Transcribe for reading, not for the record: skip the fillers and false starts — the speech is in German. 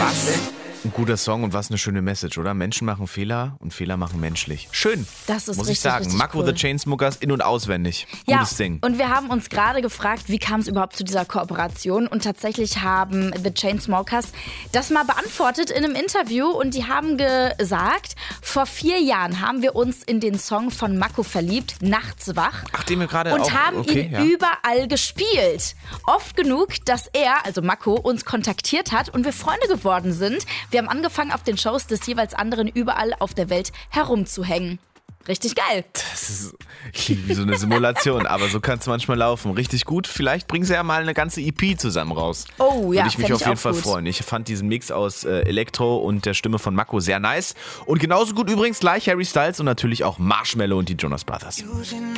Was ein guter Song und was eine schöne Message, oder? Menschen machen Fehler und Fehler machen menschlich. Schön, Das ist muss richtig, ich sagen. richtig Mako cool. the Chainsmokers in- und auswendig. Ja, Gutes Ding. und wir haben uns gerade gefragt, wie kam es überhaupt zu dieser Kooperation? Und tatsächlich haben The Chainsmokers das mal beantwortet in einem Interview und die haben gesagt, vor 4 Jahren haben wir uns in den Song von Mako verliebt, Nachts wach. Ach, den wir gerade Und auch... haben ihn überall gespielt. Oft genug, dass er, also Mako, uns kontaktiert hat und wir Freunde geworden sind. Wir haben angefangen, auf den Shows des jeweils anderen überall auf der Welt herumzuhängen. Richtig geil. Das ist wie so eine Simulation, aber so kann es manchmal laufen. Richtig gut. Vielleicht bringen sie ja mal eine ganze EP zusammen raus. Oh ja, würde ich mich fänd auf ich jeden auch Fall gut. freuen. Ich fand diesen Mix aus Elektro und der Stimme von Mako sehr nice. Und genauso gut übrigens gleich Harry Styles und natürlich auch Marshmello und die Jonas Brothers.